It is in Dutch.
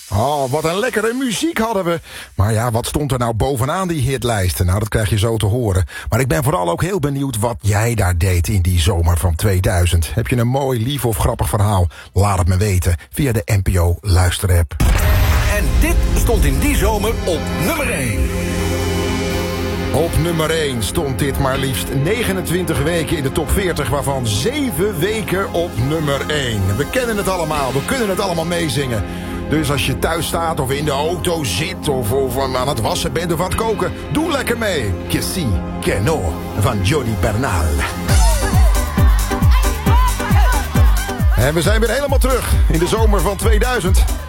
Oh, wat een lekkere muziek hadden we. Maar ja, wat stond er nou bovenaan die hitlijsten? Nou, dat krijg je zo te horen. Maar ik ben vooral ook heel benieuwd wat jij daar deed in die zomer van 2000. Heb je een mooi, lief of grappig verhaal? Laat het me weten via de NPO Luisterapp. En dit stond in die zomer op nummer 1. Op nummer 1 stond dit maar liefst 29 weken in de top 40... waarvan 7 weken op nummer 1. We kennen het allemaal, we kunnen het allemaal meezingen. Dus als je thuis staat of in de auto zit... of aan het wassen bent of aan het koken... doe lekker mee. Que si, que no, van Jody Bernal. En we zijn weer helemaal terug in de zomer van 2000...